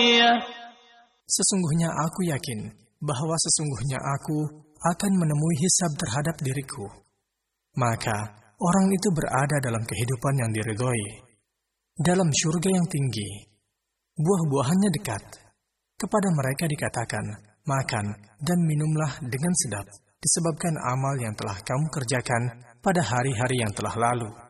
Sesungguhnya aku yakin bahwa sesungguhnya aku akan menemui hisab terhadap diriku. Maka orang itu berada dalam kehidupan yang diridhoi, dalam syurga yang tinggi. Buah-buahannya dekat. Kepada mereka dikatakan, makan dan minumlah dengan sedap, disebabkan amal yang telah kamu kerjakan pada hari-hari yang telah lalu.